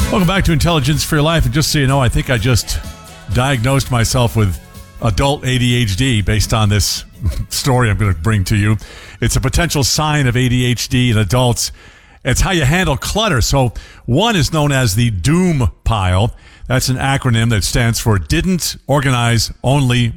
Welcome back to Intelligence for Your Life. And just so you know, I think I just diagnosed myself with adult ADHD based on this story I'm going to bring to you. It's a potential sign of ADHD in adults. It's how you handle clutter. So one is known as the DOOM pile. That's an acronym that stands for Didn't Organize, Only